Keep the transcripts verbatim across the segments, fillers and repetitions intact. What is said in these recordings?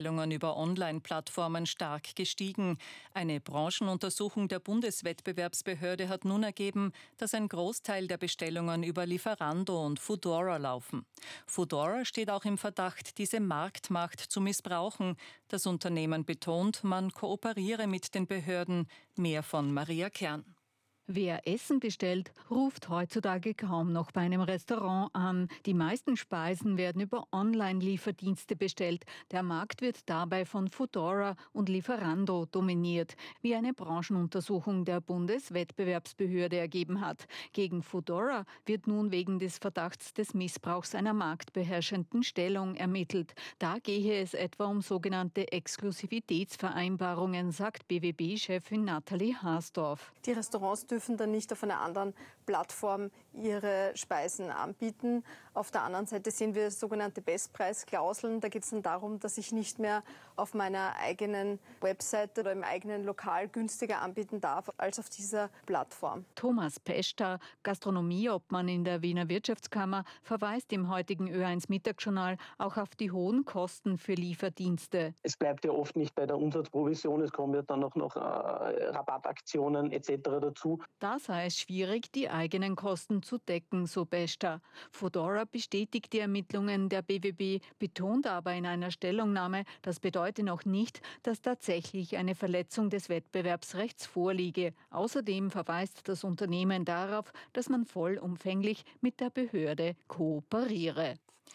Über Online-Plattformen stark gestiegen. Eine Branchenuntersuchung der Bundeswettbewerbsbehörde hat nun ergeben, dass ein Großteil der Bestellungen über Lieferando und Foodora laufen. Foodora steht auch im Verdacht, diese Marktmacht zu missbrauchen. Das Unternehmen betont, man kooperiere mit den Behörden. Mehr von Maria Kern. Wer Essen bestellt, ruft heutzutage kaum noch bei einem Restaurant an. Die meisten Speisen werden über Online-Lieferdienste bestellt. Der Markt wird dabei von Foodora und Lieferando dominiert, wie eine Branchenuntersuchung der Bundeswettbewerbsbehörde ergeben hat. Gegen Foodora wird nun wegen des Verdachts des Missbrauchs einer marktbeherrschenden Stellung ermittelt. Da gehe es etwa um sogenannte Exklusivitätsvereinbarungen, sagt B W B-Chefin Nathalie Haasdorf. Die Restaurants dürfen dann nicht auf einer anderen Plattform ihre Speisen anbieten. Auf der anderen Seite sehen wir sogenannte Bestpreisklauseln. Da geht es dann darum, dass ich nicht mehr auf meiner eigenen Website oder im eigenen Lokal günstiger anbieten darf als auf dieser Plattform. Thomas Peschter, Gastronomieobmann in der Wiener Wirtschaftskammer, verweist im heutigen Ö eins Mittagsjournal auch auf die hohen Kosten für Lieferdienste. Es bleibt ja oft nicht bei der Umsatzprovision, es kommen ja dann auch noch äh, Rabattaktionen et cetera dazu. Da sei es schwierig, die eigenen Kosten zu decken, so Peschter. Foodora bestätigt die Ermittlungen der B W B, betont aber in einer Stellungnahme, das bedeutet noch nicht, dass tatsächlich eine Verletzung des Wettbewerbsrechts vorliege. Außerdem verweist das Unternehmen darauf, dass man vollumfänglich mit der Behörde kooperiere.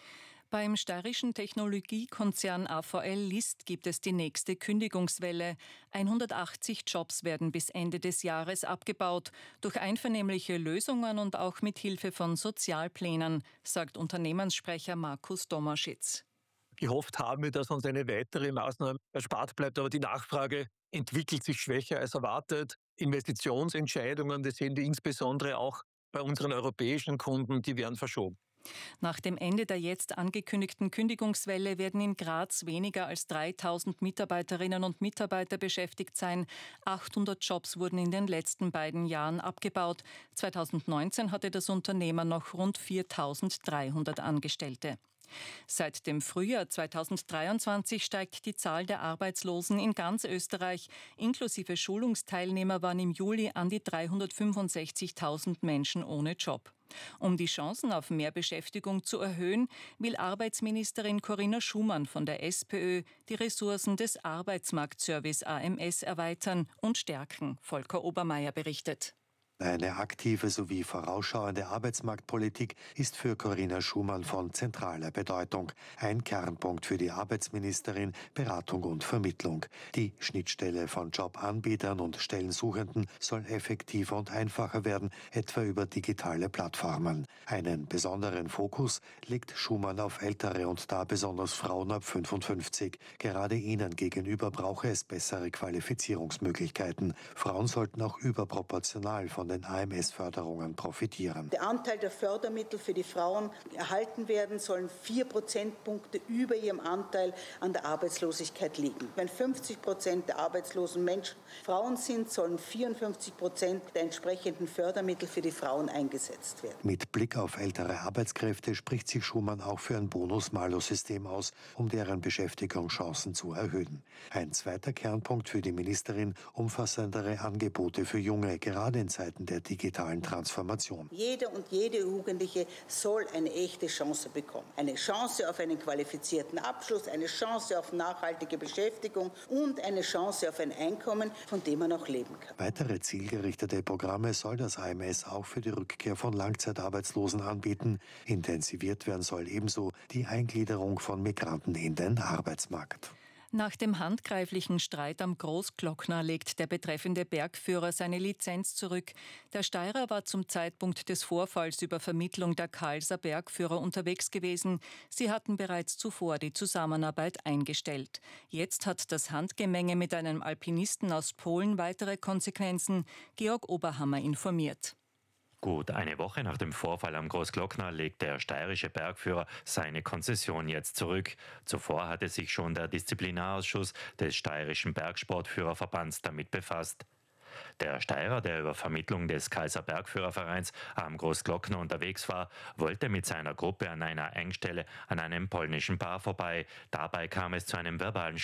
Beim steirischen Technologiekonzern A V L List gibt es die nächste Kündigungswelle. hundertachtzig Jobs werden bis Ende des Jahres abgebaut, durch einvernehmliche Lösungen und auch mit Hilfe von Sozialplänen, sagt Unternehmenssprecher Markus Domaschitz. Gehofft haben wir, dass uns eine weitere Maßnahme erspart bleibt, aber die Nachfrage entwickelt sich schwächer als erwartet. Investitionsentscheidungen, das sehen wir insbesondere auch bei unseren europäischen Kunden, die werden verschoben. Nach dem Ende der jetzt angekündigten Kündigungswelle werden in Graz weniger als dreitausend Mitarbeiterinnen und Mitarbeiter beschäftigt sein. achthundert Jobs wurden in den letzten beiden Jahren abgebaut. zweitausendneunzehn hatte das Unternehmen noch rund viertausenddreihundert Angestellte. Seit dem Frühjahr zweitausenddreiundzwanzig steigt die Zahl der Arbeitslosen in ganz Österreich. Inklusive Schulungsteilnehmer waren im Juli an die dreihundertfünfundsechzigtausend Menschen ohne Job. Um die Chancen auf mehr Beschäftigung zu erhöhen, will Arbeitsministerin Corinna Schumann von der SPÖ die Ressourcen des Arbeitsmarktservice A M S erweitern und stärken. Volker Obermeier berichtet. Eine aktive sowie vorausschauende Arbeitsmarktpolitik ist für Corinna Schumann von zentraler Bedeutung. Ein Kernpunkt für die Arbeitsministerin: Beratung und Vermittlung. Die Schnittstelle von Jobanbietern und Stellensuchenden soll effektiver und einfacher werden, etwa über digitale Plattformen. Einen besonderen Fokus legt Schumann auf Ältere und da besonders Frauen ab fünfundfünfzig. Gerade ihnen gegenüber brauche es bessere Qualifizierungsmöglichkeiten. Frauen sollten auch überproportional von den A M S-Förderungen profitieren. Der Anteil der Fördermittel für die Frauen erhalten werden, sollen vier Prozentpunkte über ihrem Anteil an der Arbeitslosigkeit liegen. Wenn fünfzig Prozent der arbeitslosen Menschen Frauen sind, sollen vierundfünfzig Prozent der entsprechenden Fördermittel für die Frauen eingesetzt werden. Mit Blick auf ältere Arbeitskräfte spricht sich Schumann auch für ein Bonus-Malus-System aus, um deren Beschäftigungschancen zu erhöhen. Ein zweiter Kernpunkt für die Ministerin: umfassendere Angebote für Junge, gerade in Zeiten der digitalen Transformation. Jeder und jede Jugendliche soll eine echte Chance bekommen. Eine Chance auf einen qualifizierten Abschluss, eine Chance auf nachhaltige Beschäftigung und eine Chance auf ein Einkommen, von dem man auch leben kann. Weitere zielgerichtete Programme soll das A M S auch für die Rückkehr von Langzeitarbeitslosen anbieten. Intensiviert werden soll ebenso die Eingliederung von Migranten in den Arbeitsmarkt. Nach dem handgreiflichen Streit am Großglockner legt der betreffende Bergführer seine Lizenz zurück. Der Steirer war zum Zeitpunkt des Vorfalls über Vermittlung der Kalser Bergführer unterwegs gewesen. Sie hatten bereits zuvor die Zusammenarbeit eingestellt. Jetzt hat das Handgemenge mit einem Alpinisten aus Polen weitere Konsequenzen. Georg Oberhammer informiert. Gut eine Woche nach dem Vorfall am Großglockner legt der steirische Bergführer seine Konzession jetzt zurück. Zuvor hatte sich schon der Disziplinarausschuss des steirischen Bergsportführerverbands damit befasst. Der Steirer, der über Vermittlung des Kaiser Bergführervereins am Großglockner unterwegs war, wollte mit seiner Gruppe an einer Engstelle an einem polnischen Paar vorbei. Dabei kam es zu einem verbalen